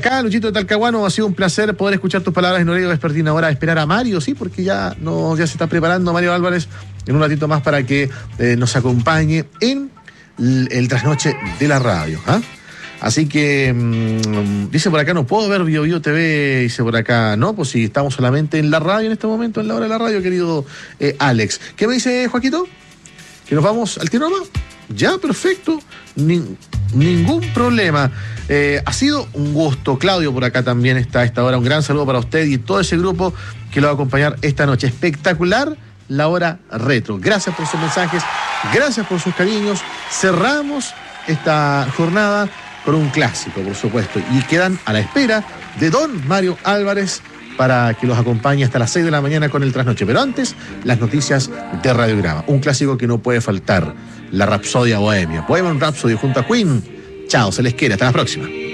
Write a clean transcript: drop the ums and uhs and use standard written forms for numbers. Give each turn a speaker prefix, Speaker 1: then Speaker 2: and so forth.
Speaker 1: acá, Luchito de Talcahuano, ha sido un placer poder escuchar tus palabras en horario vespertino. Ahora esperar a Mario, sí, porque ya se está preparando Mario Álvarez en un ratito más para que nos acompañe en el trasnoche de la radio. Así que, dice por acá, no puedo ver Bio Bio TV, dice por acá, no, pues si estamos solamente en la radio en este momento, en la hora de la radio, querido Alex. ¿Qué me dice Joaquito? ¿Que nos vamos al tiro nomás? Ya, perfecto, ningún problema. Ha sido un gusto. Claudio por acá también está a esta hora. Un gran saludo para usted y todo ese grupo que lo va a acompañar esta noche. Espectacular la hora retro. Gracias por sus mensajes, gracias por sus cariños. Cerramos esta jornada con un clásico, por supuesto, y quedan a la espera de don Mario Álvarez para que los acompañe hasta las 6 de la mañana con el trasnoche. Pero antes, las noticias de Radiograma. Un clásico que no puede faltar, la Rapsodia Bohemia. Bohemian Rhapsody junto a Queen. Chao, se les quiere, hasta la próxima.